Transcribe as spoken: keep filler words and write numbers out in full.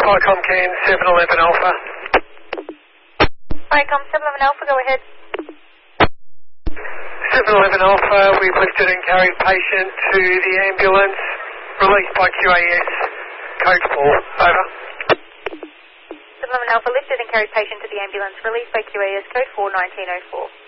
Vicom Can seven eleven Alpha. Vicom seven eleven Alpha, go ahead. seven eleven Alpha, we've lifted and carried patient to the ambulance, released by Q A S, code four, over. seven eleven Alpha, lifted and carried patient to the ambulance, released by Q A S, code four, nineteen oh four.